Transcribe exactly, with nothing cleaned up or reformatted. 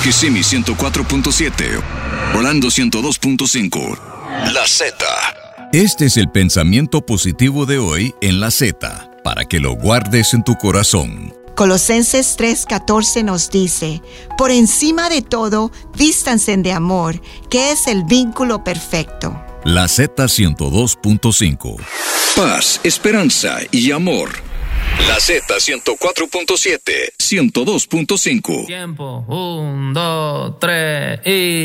Kissimmee ciento cuatro punto siete, Orlando ciento dos punto cinco. La Z. Este es el pensamiento positivo de hoy en La Z, para que lo guardes en tu corazón. Colosenses tres catorce nos dice: por encima de todo, vístanse de amor, que es el vínculo perfecto. La Z ciento dos punto cinco. Paz, esperanza y amor. La Z ciento cuatro punto siete, ciento dos punto cinco. Tiempo, un, dos, tres y...